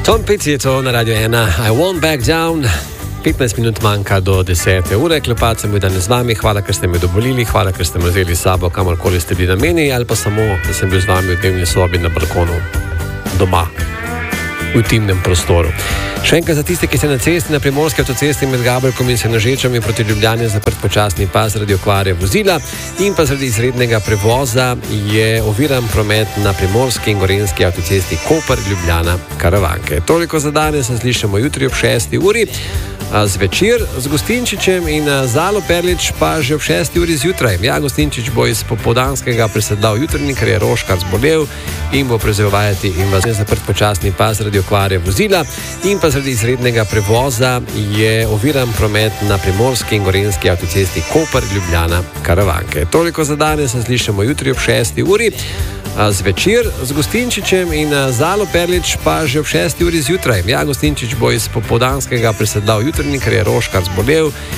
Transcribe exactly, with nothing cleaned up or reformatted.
Tom Petty je to na Radio ena. I won't back down. petnajst minut manjka do desete ure. Klepat sem bil danes z vami. Hvala, ker ste me dovolili. Hvala, ker ste me vzeli s sabo, kamorkoli ste bili namenjeni. Ali pa samo, da sem bil z vami v dnevni sobi na balkonu. Doma. V intimnem prostoru. Še enkrat za tiste, ki ste na cesti, na Primorski avtocesti med Gabeljkom in Senožečami proti Ljubljani zaprt počasni pas zaradi okvare vozila in pa zaradi izrednega prevoza je oviran promet na Primorski in Gorenjski avtocesti Koper-Ljubljana Karavanke. Toliko za danes, se slišamo jutri ob šesti uri zvečer z Gostinčičem in Zalo Perlič pa že ob šesti uri zjutraj. Ja, Gostinčič bo iz popoldanskega presedal jutrni, ker je Roškar zbolel in bo prevzel vajeti in vas je zaprt počasni pas zaradi okvare vozila in pa zaradi izrednega prevoza je oviran promet na Primorski in Gorenjski avtocesti Koper-Ljubljana Karavanke. Toliko za danes, se slišamo jutri ob šesti uri zvečer z Gostinčičem in Zalo Perlič pa že ob šesti uri zjutraj. Ja, Gostinčič bo iz popoldanskega presedal jutrni, ker je Roškar zbolel